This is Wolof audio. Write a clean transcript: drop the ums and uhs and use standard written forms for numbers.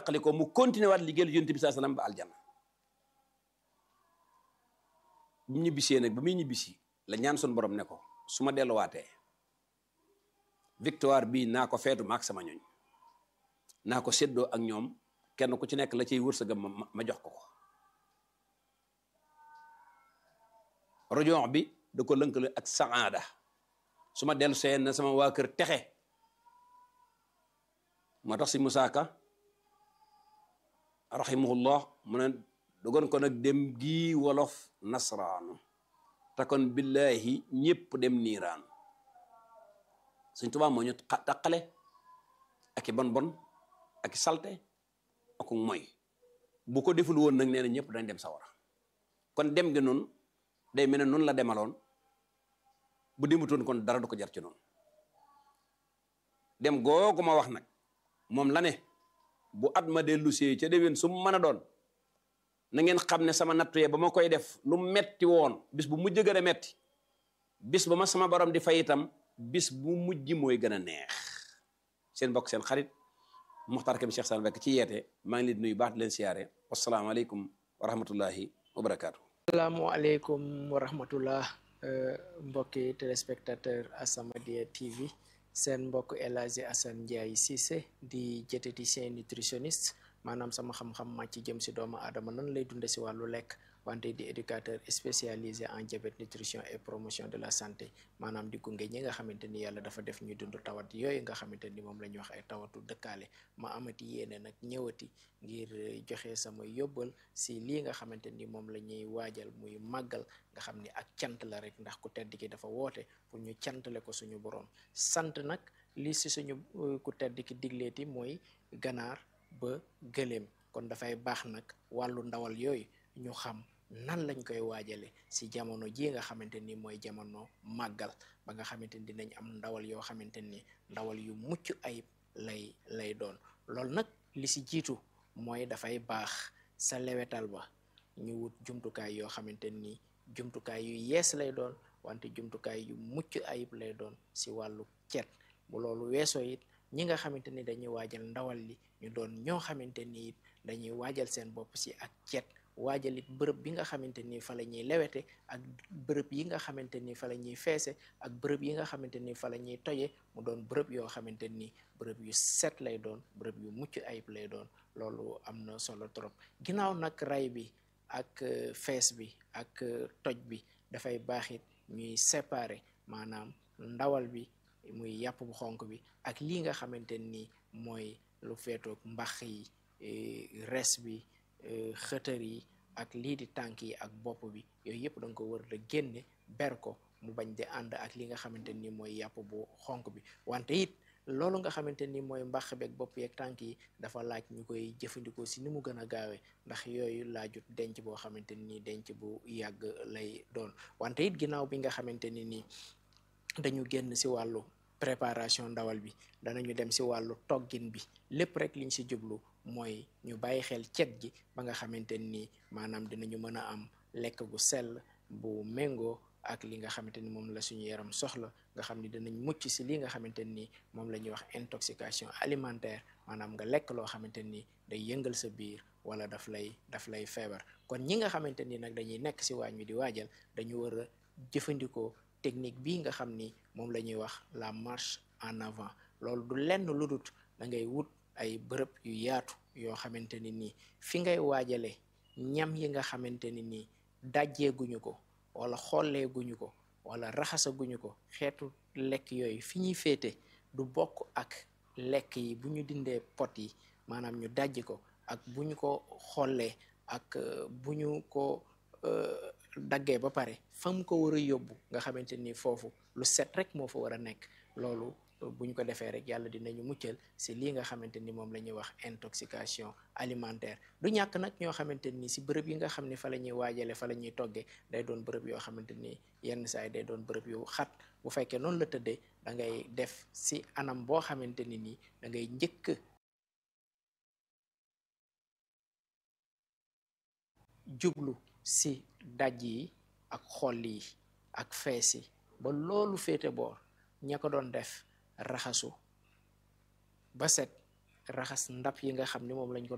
taqali ko mu continuer waat liggéeyal yonent bi sallallahu alayhi wasallam ba aljanna bu ñibbisee nag ba muy ñibbisi la ñaan sun borom ne ko su ma delluwaatee victoire bii naa ko feetu maak sama ñoñ naa ko séddoo ak ñoom kenn ku ci nekk la ciy wërsëgam ma jox ko rojon bi da ko lënkale ak saada su ma dellu seen na sama waa kër texe moo tax si Musaa Ka rahimahullah mu ne dogon ko nag dem gii wolof nasraanu te kon billahi ñépp dem niiraanu Sëñ Tuubaa moo ñu taqale ak i bon ak i salte ak mooy bu ko deful woon nag nee na ñëpp dañ dem sawara kon dem gi noonu day mel ne noonu la demaloon bu demutoon kon dara du ko jar ci noonu dem googu ma wax nag moom la ne bu at ma dellu see ca déwén su mu mën a doon na ngeen xam ne sama nattu ba ma koy def lu metti woon bis bu mujj gën a metti bis ba ma sama borom di fay itam bis bu mujj mooy gën a neex seen mbokk seen xarit Muxtaar Kebe Cheikh Sall Mbacké ci yeete maa ngi leen di nuyu baax di leen siyaare wasalaamaaleykum wa rahmatullahi wa barakaatu. asalaamaaleykum wa rahmatullah mbokki téléspectateur As-Samadiyya TV seen mbokk El Hadji Assane Ndiaye Cissé di diététicien nutritionniste maanaam sama xam-xam màcc jëm si doomu aadama nan lay dunde si wàllu lekk wante di éducateur spécialisé en diabète nutrition et promotion de la santé maanaam di gunge ñi nga xamante ni yàlla dafa def ñu dund tawat yooyu nga xamante ni moom la ñuy wax ay tawatu dëkkaale ma amati yéene nag ñëwati ngir joxe sama yóbbal si lii nga xamante ni moom la ñuy waajal muy màggal nga xam ni ak cant la rek ndax ku tedd ki dafa woote pour ñu cantale ko suñu borom sant nag lii si suñu ku tedd ki digleeti mooy ganaar ba gëléem kon dafay baax nag wàllu ndawal yooyu ñu xam nan lañ koy waajale si jamono ji nga xamante ni mooy jamono màggal ba nga xamante ni dinañ am ndawal yoo xamante ni ndawal yu mucc ayib lay doon loolu nag li si jiitu mooy dafay baax sa lewetal ba ñu wut jumtukaay yoo xamante ni jumtukaay yu yees lay doon wante jumtukaay yu mucc ayib lay doon si wàllu cet bu loolu weesoo it ñi nga xamante ni dañuy waajal ndawal li ñu doon ñoo xamante ni it dañuy waajal seen bopp si ak cet waajalit bërëb bi nga xamante ni fa la ñuy lewete ak bërëb yi nga xamante ni fa la ñuy feese ak bërëb yi nga xamante ni fa la ñuy toje mu doon bërëb yoo xamante ni bërëb yu set lay doon bërëb yu mucc ayib lay doon loolu am na solo trop ginnaaw nag ray bi ak fees bi ak toj bi dafay baaxit ñuy séparer maanaam ndawal bi muy yàpp bu xonk bi ak lii nga xamante ni mooy lu feetoog mbax yi res bi xëtër yi ak lii di tànk yi ak bopp bi yooyu yëpp da nga ko war a génne ber ko mu bañ di ànd ak li nga xamante ni mooy yàpp bu xonk bi wante it loolu nga xamante ni mooy mbax beeg bopp yeeg tànk yi dafa laaj ñu koy jëfandikoo si ni mu gën a gaawee ndax yooyu laajut denc boo xamante ni denc bu yàgg lay doon wante it ginnaaw bi nga xamante ni nii dañu génn si wàllu préparation ndawal bi danañu dem si wàllu toggin bi lépp rek liñ si jublu mooy ñu bàyyi xel cet gi ba nga xamante ni maanaam dinañu mën a am lekk gu sell bu méngoo ak li nga xamante ni moom la suñu yaram soxla nga xam ni dinañ mucc si li nga xamante ni moom la ñuy wax intoxication alimentaire maanaam nga lekk loo xamante ni day yëngal sa biir wala daf lay feebar kon ñi nga xamante ni nag dañuy nekk si waañ wi di waajal dañu war a jëfandikoo technique bii nga xam ni moom la ñuy wax la marche en avant loolu du lenn lu dut da ngay wut ay bërëb yu yaatu yoo xamante ni nii fi ngay waajale ñam yi nga xamante ni nii dajjeeguñu ko wala xolleeguñu ko wala raxasaguñu ko xeetu lekk yooyu fi ñuy féete du bokk ak lekk yi bu ñu dindee pot yi maanaam ñu dajji ko ak bu ñu ko xollee ak bu ñu ko daggee ba pare fa mu ko war a yóbbu nga xamante ni foofu lu set rek moo fa war a nekk loolu buñ ko defee rek yàlla dinañu muccal si lii nga xamante ni moom la ñuy wax intoxication alimentaire du ñàkk nag ñoo xamante ni si bërëb yi nga xam ne fa la ñuy waajale fa la ñuy toggee day doon bërëb yoo xamante ni yenn saa yi day doon bërëb yu xat bu fekkee noonu la tëddee da ngay def si anam boo xamante ni nii da ngay njëkk jublu si daj yi ak xol yi ak fees yi ba loolu féete boor ña ko doon def raxasu ba set raxas ndab yi nga xam ni moom lañ ko